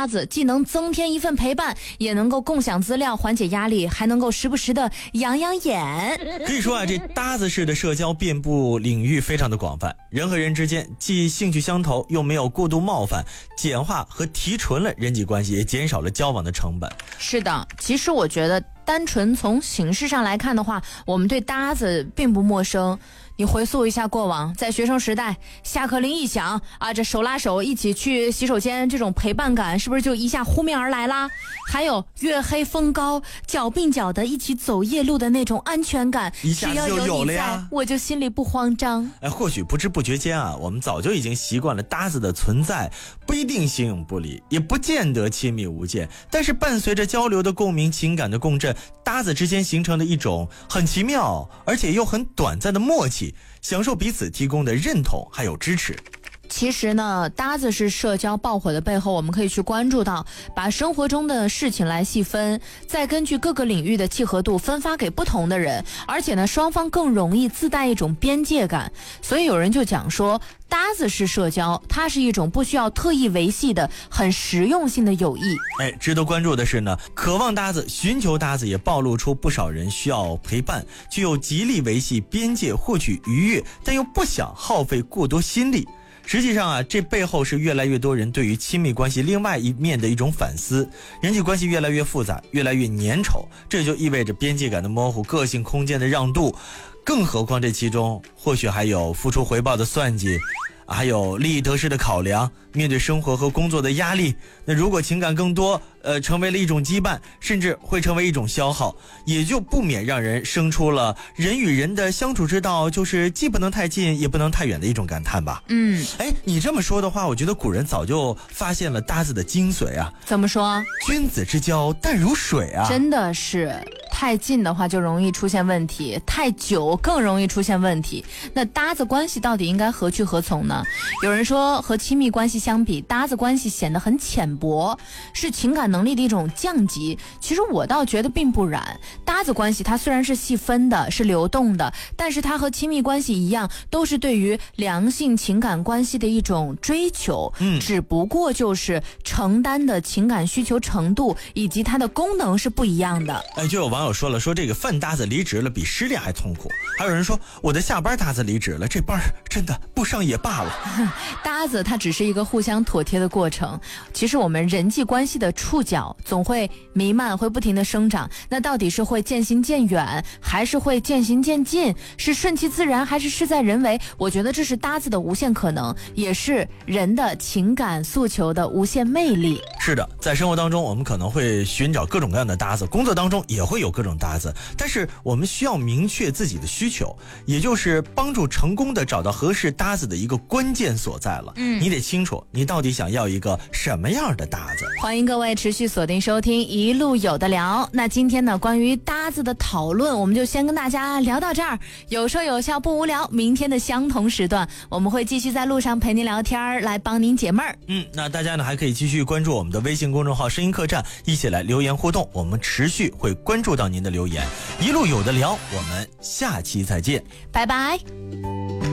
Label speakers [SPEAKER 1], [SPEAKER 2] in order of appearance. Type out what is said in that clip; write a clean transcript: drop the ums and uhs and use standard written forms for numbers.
[SPEAKER 1] 搭子，既能增添一份陪伴，也能够共享资料，缓解压力，还能够时不时的养养眼。
[SPEAKER 2] 可以说啊，这搭子式的社交遍布领域，非常的广泛。人和人之间既兴趣相投，又没有过度冒犯，简化和提纯了人际关系，也减少了交往的成本。
[SPEAKER 1] 是的，其实我觉得单纯从形式上来看的话，我们对搭子并不陌生。你回溯一下过往，在学生时代，下课铃一响啊，这手拉手一起去洗手间，这种陪伴感是不是就一下扑面而来啦？还有月黑风高，脚并脚的一起走夜路的那种安全感，
[SPEAKER 2] 一下子就有了呀，
[SPEAKER 1] 我就心里不慌张。
[SPEAKER 2] 或许不知不觉间啊，我们早就已经习惯了搭子的存在，不一定形影不离，也不见得亲密无间，但是伴随着交流的共鸣、情感的共振，搭子之间形成的一种很奇妙而且又很短暂的默契，享受彼此提供的认同还有支持。
[SPEAKER 1] 其实呢，搭子是社交爆火的背后，我们可以去关注到，把生活中的事情来细分，再根据各个领域的契合度分发给不同的人，而且呢，双方更容易自带一种边界感。所以有人就讲说，搭子式社交，它是一种不需要特意维系的很实用性的友谊。
[SPEAKER 2] 值得关注的是呢，渴望搭子、寻求搭子也暴露出不少人需要陪伴，具有极力维系边界、获取愉悦，但又不想耗费过多心力。实际上啊，这背后是越来越多人对于亲密关系另外一面的一种反思。人际关系越来越复杂，越来越粘稠，这就意味着边界感的模糊，个性空间的让渡。更何况这其中或许还有付出回报的算计，还有利益得失的考量。面对生活和工作的压力，那如果情感更多成为了一种羁绊，甚至会成为一种消耗，也就不免让人生出了人与人的相处之道就是既不能太近也不能太远的一种感叹吧。你这么说的话，我觉得古人早就发现了搭子的精髓啊。
[SPEAKER 1] 怎么说？
[SPEAKER 2] 君子之交淡如水啊。
[SPEAKER 1] 真的是太近的话就容易出现问题，太久更容易出现问题。那搭子关系到底应该何去何从呢？有人说和亲密关系相比，搭子关系显得很浅薄，是情感能力的一种降级。其实我倒觉得并不然，搭子关系它虽然是细分的，是流动的，但是它和亲密关系一样，都是对于良性情感关系的一种追求，只不过就是承担的情感需求程度以及它的功能是不一样的。
[SPEAKER 2] 就有网友说了，说这个饭搭子离职了比失恋还痛苦。还有人说我的下班搭子离职了，这班真的不上也罢了。
[SPEAKER 1] 搭子它只是一个互相妥帖的过程，其实我们人际关系的触角总会弥漫，会不停的生长。那到底是会渐行渐远，还是会渐行渐近？是顺其自然，还是事在人为？我觉得这是搭子的无限可能，也是人的情感诉求的无限魅力。
[SPEAKER 2] 是的，在生活当中我们可能会寻找各种各样的搭子，工作当中也会有各种搭子，但是我们需要明确自己的需求，也就是帮助成功的找到合适搭子的一个关键所在了。你得清楚你到底想要一个什么样的搭子。
[SPEAKER 1] 欢迎各位持续锁定收听一路有的聊。那今天呢，关于搭子的讨论我们就先跟大家聊到这儿，有说有笑不无聊。明天的相同时段我们会继续在路上陪您聊天，来帮您解闷儿。
[SPEAKER 2] 那大家呢还可以继续关注我们的微信公众号声音客栈，一起来留言互动，我们持续会关注到您的留言。一路有的聊，我们下期再见，
[SPEAKER 1] 拜拜。